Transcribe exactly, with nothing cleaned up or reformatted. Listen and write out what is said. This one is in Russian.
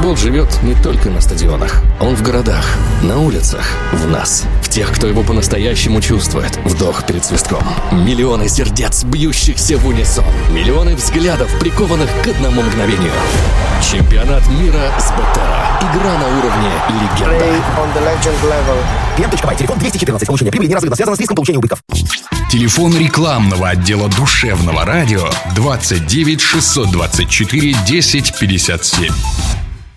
Футбол живет не только на стадионах. Он в городах, на улицах, в нас. В тех, кто его по-настоящему чувствует. Вдох перед свистком. Миллионы сердец, бьющихся в унисон. Миллионы взглядов, прикованных к одному мгновению. Чемпионат мира с БЕТЕРО. Игра на уровне легенда. Клиент.бай, телефон двести четырнадцать. Получение прибыли неразрывно связано с риском получения убытков. Телефон рекламного отдела душевного радио двадцать девять шестьсот двадцать четыре десять пятьдесят семь.